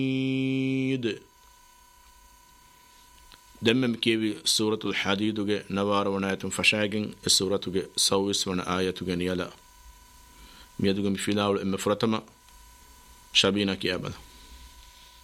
دمم كيبي سورة الحديد نوار ونايتم فشاقن السورة سويس ونا آية يلا ميدوغم فيلاول إما فرتما شابينا كيابلا